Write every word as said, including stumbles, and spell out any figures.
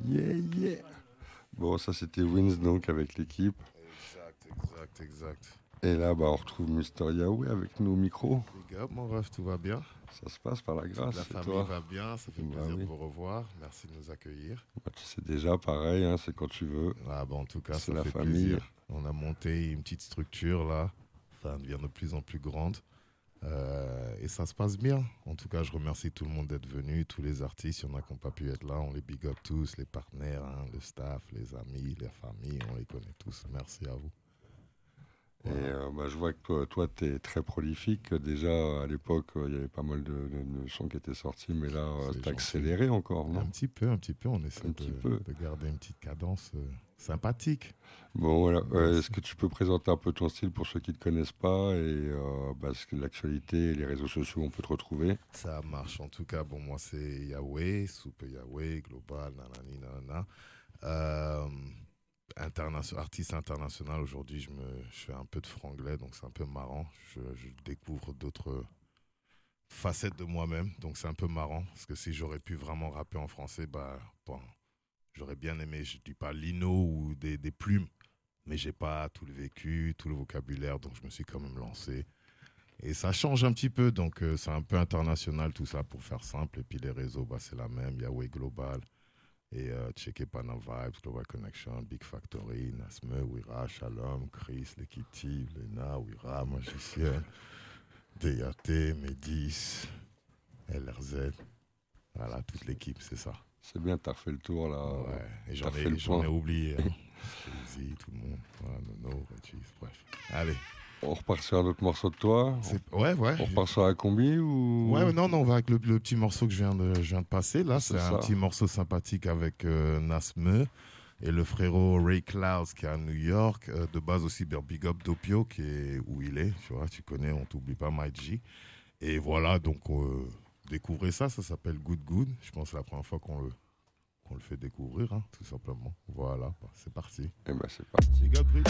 Yeah, yeah. Bon, ça c'était Wins donc avec l'équipe. Exact, exact, exact. Et là, bah, on retrouve Mister Yahweh avec nos micros. Big up, mon ref, tout va bien? Ça se passe par la grâce. La et famille toi va bien, ça fait Bah plaisir oui. de vous revoir. Merci de nous accueillir. Bah, tu sais déjà, pareil, hein, c'est quand tu veux. Ah, bah, en tout cas, C'est ça la fait famille. plaisir. On a monté une petite structure là, enfin, elle devient de plus en plus grande. Euh, et ça se passe bien. En tout cas, je remercie tout le monde d'être venu, tous les artistes, il y en a qui n'ont pas pu être là. On les big up tous, les partenaires, hein, le staff, les amis, les familles, on les connaît tous. Merci à vous. Et Voilà. euh, bah, je vois que toi, toi tu es très prolifique. Déjà, à l'époque, euh, il y avait pas mal de, de- de sons qui étaient sortis, mais là, euh, C'est tu as gentil. accéléré encore, non Un petit peu, un petit peu. On essaie Un de, petit peu. de garder une petite cadence euh, sympathique. Bon, voilà. Euh, Merci. Est-ce que tu peux présenter un peu ton style pour ceux qui ne te connaissent pas et euh, parce que l'actualité et les réseaux sociaux, on peut te retrouver. Ça marche. En tout cas, bon, moi, c'est Yahweh, Soupe Yahweh, Global, nanani, nanana. Euh, internation- artiste international, aujourd'hui, je, me, je fais un peu de franglais, donc c'est un peu marrant. Je, je découvre d'autres facettes de moi-même, donc c'est un peu marrant. Parce que si j'aurais pu vraiment rapper en français, bah, bon, j'aurais bien aimé, je dis pas lino ou des, des plumes, mais j'ai pas tout le vécu, tout le vocabulaire, donc je me suis quand même lancé. Et ça change un petit peu, donc euh, c'est un peu international tout ça pour faire simple. Et puis les réseaux, bah, c'est la même, Yahweh Global. Et euh, checker Pana Vibes, Global Connection, Big Factory, Nasme, Wira, Shalom, Chris, l'équipe Tiv, Lena, Wira, Magicien, D A T, Médis, L R Z. Voilà, toute l'équipe, c'est ça. C'est bien, tu as fait le tour là. Ouais, et t'as j'en fait ai, le j'en ai point. oublié. Hein. Jay-Z, tout le monde. Voilà, Nono, Regis, bref. Allez. On repart sur un autre morceau de toi. C'est... Ouais, ouais. On repart sur la combi ou Ouais, non, non, on va avec le, le petit morceau que je viens de, je viens de passer. Là, c'est, C'est un ça. petit morceau sympathique avec euh, Nasme et le frérot Ray Clouds qui est à New York. Euh, de base aussi, Big Up Dopio qui est où il est. Tu vois, tu connais, on t'oublie pas, My G. Et voilà, donc euh, découvrez ça. Ça s'appelle Good Good. Je pense que c'est la première fois qu'on le, qu'on le fait découvrir, hein, tout simplement. Voilà, bah, c'est parti. Eh ben c'est parti. Big Up, Bridge.